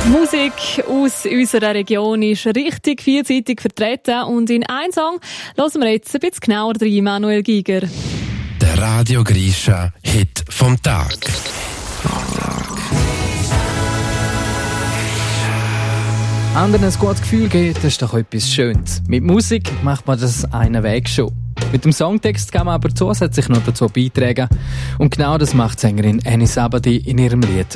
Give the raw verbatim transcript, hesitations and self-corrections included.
Musik aus unserer Region ist richtig vielseitig vertreten und in einen Song hören wir jetzt ein bisschen genauer rein, Manuel Giger. Der Radio Grisha Hit vom Tag. Anderen ein gutes Gefühl geben, das ist doch etwas Schönes. Mit Musik macht man das einen Weg schon. Mit dem Songtext kann man aber zusätzlich noch dazu beitragen. Und genau das macht Sängerin Annie Sabadi in ihrem Lied